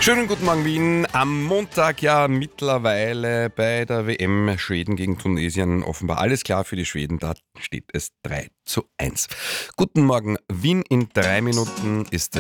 Schönen guten Morgen Wien. Am Montag ja mittlerweile bei der WM Schweden gegen Tunesien offenbar alles klar für die Schweden. Da steht es 3:1. Guten Morgen Wien, in 3 Minuten ist es